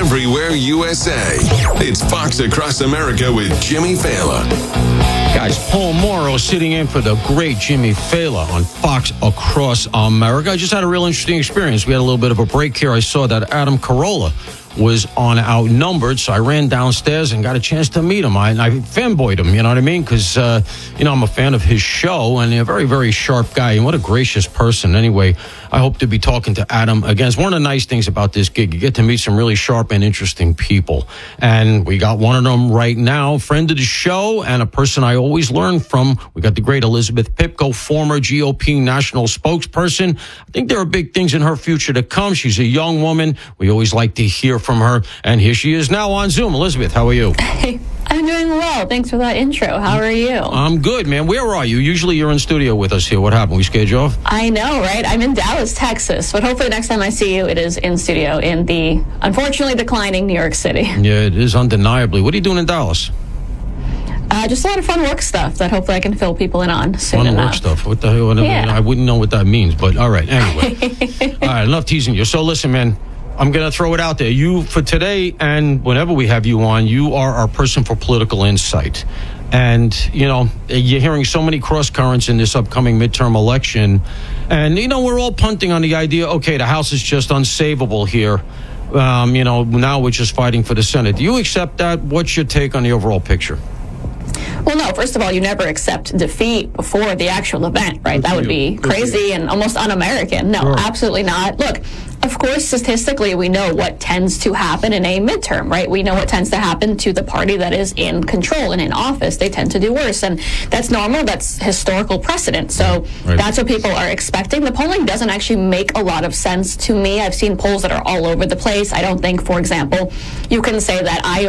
everywhere USA. It's Fox Across America with Jimmy Fallon. Guys, Paul Morrow sitting in for the great Jimmy Fallon on Fox Across America. I just had a real interesting experience. We had a little bit of a break here. I saw that Adam Carolla was on Outnumbered, so I ran downstairs and got a chance to meet him. I fanboyed him, you know what I mean? Because, I'm a fan of his show, and a very, very sharp guy, and what a gracious person. Anyway, I hope to be talking to Adam again. It's one of the nice things about this gig. You get to meet some really sharp and interesting people. And we got one of them right now, friend of the show and a person I always learn from. We got the great Elizabeth Pipko, former GOP national spokesperson. I think there are big things in her future to come. She's a young woman. We always like to hear from her. And here she is now on Zoom. Elizabeth, how are you? Hey, I'm doing well. Thanks for that intro. How are you? I'm good, man. Where are you? Usually you're in studio with us here. What happened? We scared you off? I know, right? I'm in Dallas, Texas. But hopefully next time I see you, it is in studio in the, unfortunately, declining New York City. Yeah, it is undeniably. What are you doing in Dallas? Just a lot of fun work stuff that hopefully I can fill people in on soon Fun enough. work stuff. What the hell? Yeah. I wouldn't know what that means, but all right. Anyway. All right, enough teasing you. So listen, man. I'm going to throw it out there. You, for today and whenever we have you on, you are our person for political insight. And, you're hearing so many cross currents in this upcoming midterm election. And, we're all punting on the idea, okay, the House is just unsavable here. Now we're just fighting for the Senate. Do you accept that? What's your take on the overall picture? Well, no, first of all, you never accept defeat before the actual event, right? That would be crazy and almost un-American. No, absolutely not. Look, of course, statistically, we know what tends to happen in a midterm, right? We know what tends to happen to the party that is in control and in office. They tend to do worse, and that's normal. That's historical precedent. So that's what people are expecting. The polling doesn't actually make a lot of sense to me. I've seen polls that are all over the place. I don't think, for example, you can say that